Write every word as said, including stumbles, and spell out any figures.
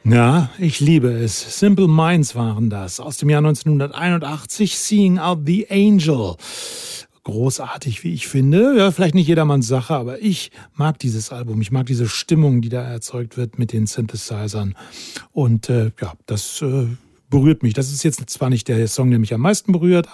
Ja, ich liebe es. Simple Minds waren das. Aus dem Jahr neunzehnhunderteinundachtzig, Seeing Out the Angel. Großartig, wie ich finde. Ja, vielleicht nicht jedermanns Sache, aber ich mag dieses Album. Ich mag diese Stimmung, die da erzeugt wird mit den Synthesizern. Und äh, ja, das äh, berührt mich. Das ist jetzt zwar nicht der Song, der mich am meisten berührt,